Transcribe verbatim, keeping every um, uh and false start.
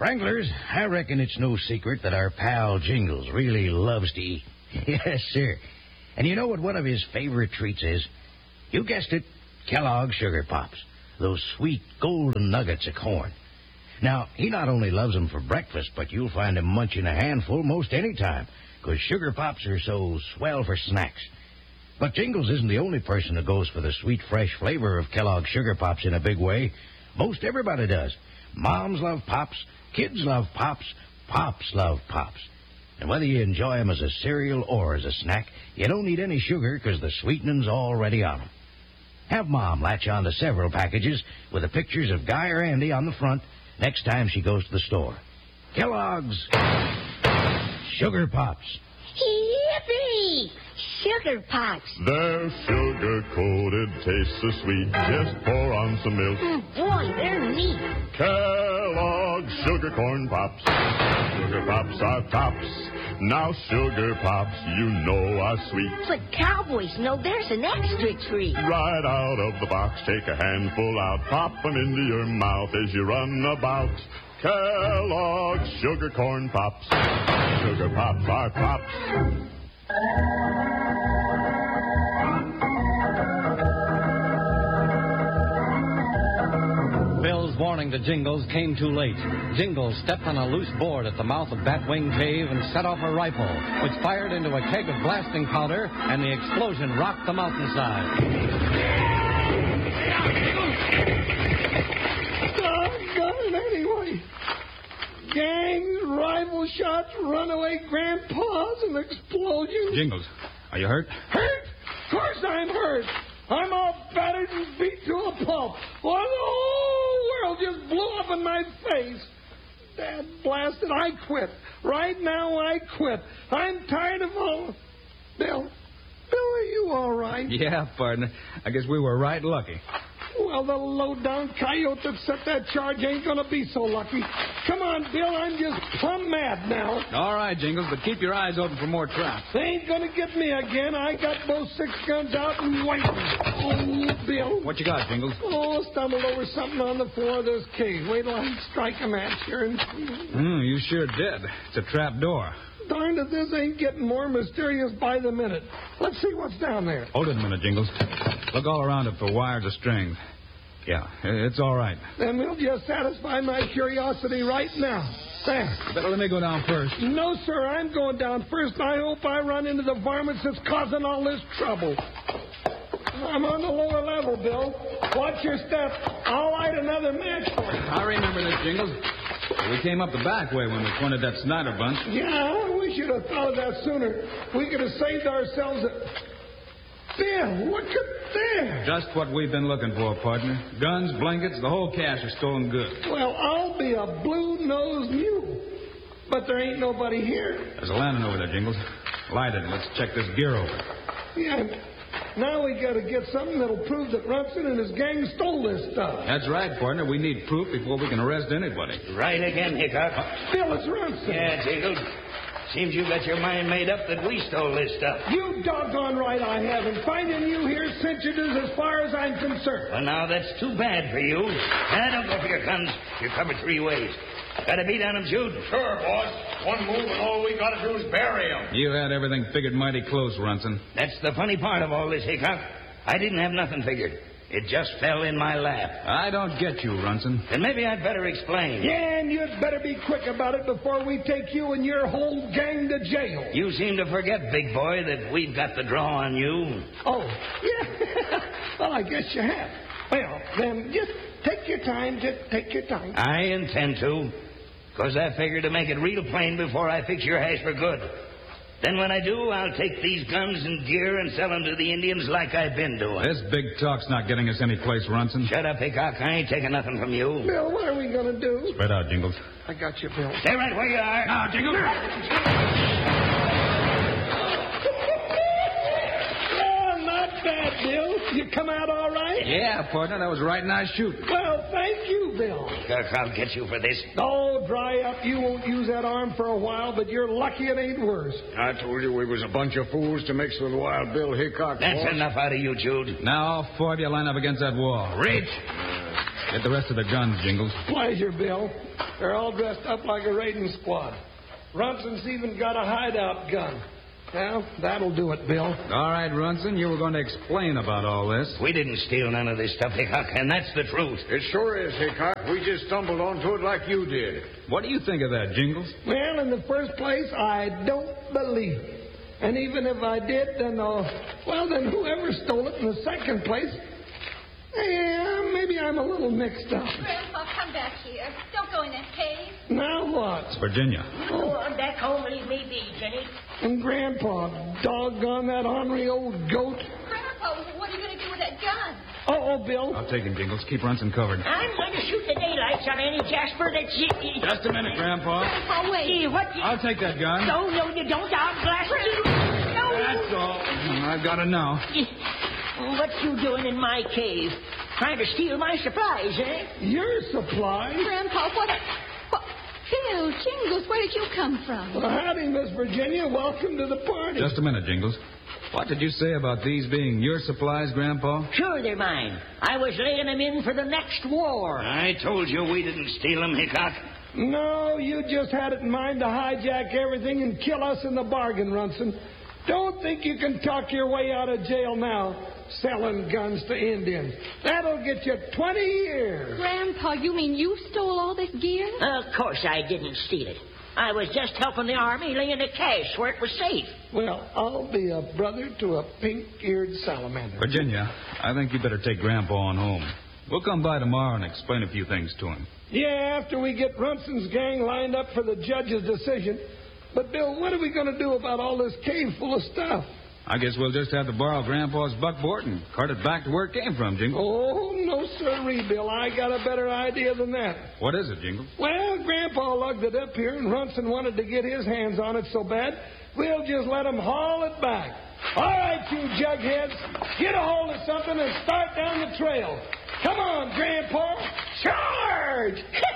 Wranglers, I reckon it's no secret that our pal Jingles really loves to eat. Yes, sir. And you know what one of his favorite treats is? You guessed it, Kellogg's Sugar Pops. Those sweet golden nuggets of corn. Now, he not only loves them for breakfast, but you'll find him munching a handful most any time, because Sugar Pops are so swell for snacks. But Jingles isn't the only person who goes for the sweet, fresh flavor of Kellogg's Sugar Pops in a big way. Most everybody does. Moms love Pops, kids love Pops, Pops love Pops. And whether you enjoy them as a cereal or as a snack, you don't need any sugar because the sweetening's already on them. Have Mom latch on to several packages with the pictures of Guy or Andy on the front next time she goes to the store. Kellogg's Sugar Pops. Yippee! Sugar Pops. They're sugar-coated, taste so sweet. Just pour on some milk. Mm, boy, they're neat. Kellogg's Sugar Corn Pops. Sugar Pops are tops. Now Sugar Pops, you know are sweet. But cowboys know there's an extra treat. Right out of the box, take a handful out, pop them into your mouth as you run about. Kellogg's Sugar Corn Pops. Sugar Pops are pops. Bill's warning to Jingles came too late. Jingles stepped on a loose board at the mouth of Batwing Cave and set off a rifle, which fired into a keg of blasting powder, and the explosion rocked the mountainside. Doggone it anyway. Gangs, rifle shots, runaway grandpas, and explosions. Jingles, are you hurt? Hurt? Of course I'm hurt. I'm all battered and beat to a pulp. Well, the whole world just blew up in my face. Dad blasted, I quit. Right now, I quit. I'm tired of all... Bill, Bill, are you all right? Yeah, partner. I guess we were right lucky. Well, the low-down coyote that set that charge ain't going to be so lucky. Come on, Bill, I'm just plumb mad now. All right, Jingles, but keep your eyes open for more traps. They ain't going to get me again. I got both six guns out and waiting. Oh, Bill. What you got, Jingles? Oh, stumbled over something on the floor of this cave. Wait till I strike a match here. And... Mm, you sure did. It's a trap door. Darned if this ain't getting more mysterious by the minute. Let's see what's down there. Hold it a minute, Jingles. Look all around it for wires or strings. Yeah, it's all right. Then we'll just satisfy my curiosity right now. There. Better let me go down first. No, sir, I'm going down first, and I hope I run into the varmints that's causing all this trouble. I'm on the lower level, Bill. Watch your step. I'll light another match for you. I remember this, Jingles. We came up the back way when we pointed that Snyder bunch. Yeah, we should have thought of that sooner. We could have saved ourselves a... Bill, look at there. Just what we've been looking for, partner. Guns, blankets, the whole cache of stolen goods. Well, I'll be a blue-nosed mule. But there ain't nobody here. There's a lantern over there, Jingles. Light it and let's check this gear over. Yeah, now we got to get something that'll prove that Rumson and his gang stole this stuff. That's right, partner. We need proof before we can arrest anybody. Right again, Hickok. Bill, it's Rumson. Yeah, Jingles. Seems you got your mind made up that we stole this stuff. You doggone right I have. And finding you here cinches us as far as I'm concerned. Well, now, that's too bad for you. Now, don't go for your guns. You're covered three ways. Got a beat on him, Jude? Sure, boss. One move and all we got to do is bury him. You had everything figured mighty close, Runson. That's the funny part of all this, Hickok. I didn't have nothing figured. It just fell in my lap. I don't get you, Runson. Then maybe I'd better explain. Yeah, and you'd better be quick about it before we take you and your whole gang to jail. You seem to forget, big boy, that we've got the draw on you. Oh, yeah. Well, I guess you have. Well, then just take your time. Just take your time. I intend to, because I figure to make it real plain before I fix your hash for good. Then when I do, I'll take these guns and gear and sell them to the Indians like I've been doing. This big talk's not getting us any place, Runson. Shut up, Hickok. I ain't taking nothing from you. Bill, what are we going to do? Spread out, Jingles. I got you, Bill. Stay right where you are. Now, Jingles. Oh, not bad, Bill. You come out all right? Yeah, partner, that was right nice shooting. Well, thank you, Bill. Hickok, I'll get you for this. Oh, dry up. You won't use that arm for a while, but you're lucky it ain't worse. I told you we was a bunch of fools to mix with Wild Bill Hickok. That's boss. enough out of you, Jude. Now, all four of you line up against that wall. Reach. Get the rest of the guns, Jingles. Pleasure, Bill. They're all dressed up like a raiding squad. Runson's even got a hideout gun. Well, that'll do it, Bill. All right, Runson, you were going to explain about all this. We didn't steal none of this stuff, Hickok, and that's the truth. It sure is, Hickok. We just stumbled onto it like you did. What do you think of that, Jingles? Well, in the first place, I don't believe it. And even if I did, then, uh, well, then whoever stole it in the second place, yeah, maybe I'm a little mixed up. Grandpa, come back here. Don't go in that cave. Now what? It's Virginia. Go on back home and leave me be, Jenny. And Grandpa, doggone that ornery old goat. Grandpa, what are you going to do with that gun? Uh-oh, Bill. I'll take him, Jingles. Keep Runson covered. I'm going to shoot the daylights on any Jasper that's... Just a minute, Grandpa. Grandpa, wait. Gee, what... I'll take that gun. No, no, you don't. I'll blast you. No. That's all. I've got it now. What you doing in my cave? Trying to steal my supplies, eh? Your supplies? Grandpa, what... what... Bill, Jingles, where did you come from? Well, howdy, Miss Virginia. Welcome to the party. Just a minute, Jingles. What did you say about these being your supplies, Grandpa? Sure, they're mine. I was laying them in for the next war. I told you we didn't steal them, Hickok. No, you just had it in mind to hijack everything and kill us in the bargain, Runson. Don't think you can talk your way out of jail now, selling guns to Indians. That'll get you twenty years. Grandpa, you mean you stole all this gear? Of course I didn't steal it. I was just helping the Army laying the cash where it was safe. Well, I'll be a brother to a pink-eared salamander. Virginia, I think you better take Grandpa on home. We'll come by tomorrow and explain a few things to him. Yeah, after we get Runson's gang lined up for the judge's decision. But, Bill, what are we going to do about all this cave full of stuff? I guess we'll just have to borrow Grandpa's buckboard and cart it back to where it came from, Jingles. Oh, no, sirree, Bill. I got a better idea than that. What is it, Jingles? Well, Grandpa lugged it up here, and Runson wanted to get his hands on it so bad, we'll just let him haul it back. All right, you jugheads, get a hold of something and start down the trail. Come on, Grandpa. Charge!